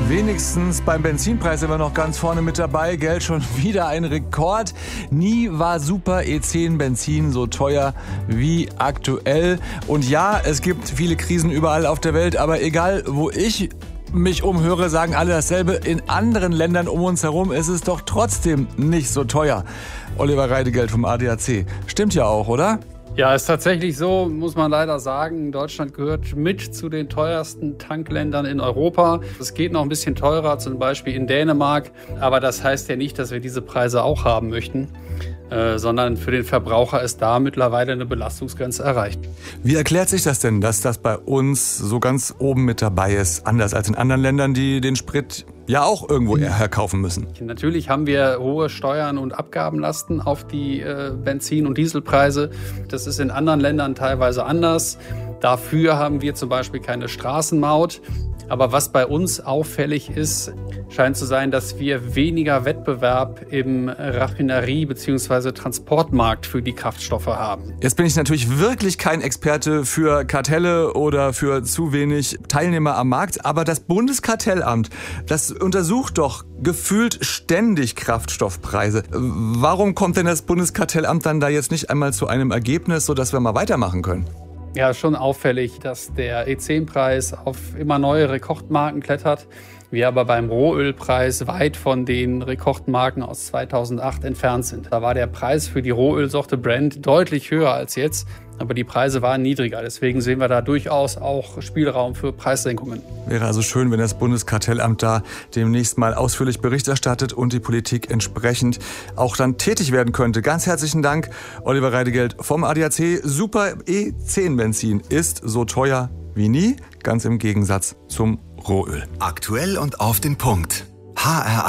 Wenigstens beim Benzinpreis sind wir noch ganz vorne mit dabei. Gell, schon wieder ein Rekord. Nie war Super E10 Benzin so teuer wie aktuell. Und ja, es gibt viele Krisen überall auf der Welt, aber egal, wo ich mich umhöre, sagen alle dasselbe. In anderen Ländern um uns herum ist es doch trotzdem nicht so teuer. Oliver Reidegeld vom ADAC. Stimmt ja auch, oder? Ja, ist tatsächlich so, muss man leider sagen. Deutschland gehört mit zu den teuersten Tankländern in Europa. Es geht noch ein bisschen teurer, zum Beispiel in Dänemark. Aber das heißt ja nicht, dass wir diese Preise auch haben möchten, sondern für den Verbraucher ist da mittlerweile eine Belastungsgrenze erreicht. Wie erklärt sich das denn, dass das bei uns so ganz oben mit dabei ist? Anders als in anderen Ländern, die den Sprit ja auch irgendwo herkaufen müssen. Natürlich haben wir hohe Steuern und Abgabenlasten auf die Benzin- und Dieselpreise. Das ist in anderen Ländern teilweise anders. Dafür haben wir zum Beispiel keine Straßenmaut. Aber was bei uns auffällig ist, scheint zu sein, dass wir weniger Wettbewerb im Raffinerie- bzw. Transportmarkt für die Kraftstoffe haben. Jetzt bin ich natürlich wirklich kein Experte für Kartelle oder für zu wenig Teilnehmer am Markt, aber das Bundeskartellamt, das untersucht doch gefühlt ständig Kraftstoffpreise. Warum kommt denn das Bundeskartellamt dann da jetzt nicht einmal zu einem Ergebnis, sodass wir mal weitermachen können? Ja, schon auffällig, dass der E10-Preis auf immer neue Rekordmarken klettert. Wir aber beim Rohölpreis weit von den Rekordmarken aus 2008 entfernt sind. Da war der Preis für die Rohölsorte Brent deutlich höher als jetzt, aber die Preise waren niedriger. Deswegen sehen wir da durchaus auch Spielraum für Preissenkungen. Wäre also schön, wenn das Bundeskartellamt da demnächst mal ausführlich Bericht erstattet und die Politik entsprechend auch dann tätig werden könnte. Ganz herzlichen Dank, Oliver Reidegeld vom ADAC. Super E10 Benzin ist so teuer wie nie, ganz im Gegensatz zum Rohöl. Aktuell und auf den Punkt. HR